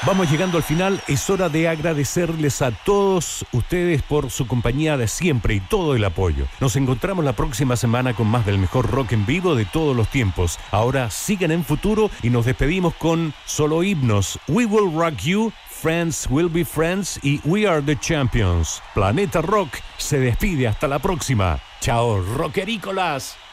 Vamos llegando al final, es hora de agradecerles a todos ustedes por su compañía de siempre y todo el apoyo. Nos encontramos la próxima semana con más del mejor rock en vivo de todos los tiempos. Ahora sigan en Futuro y nos despedimos con solo himnos. We Will Rock You, Friends Will Be Friends y We Are the Champions. Planeta Rock se despide hasta la próxima. Chao, rockerícolas.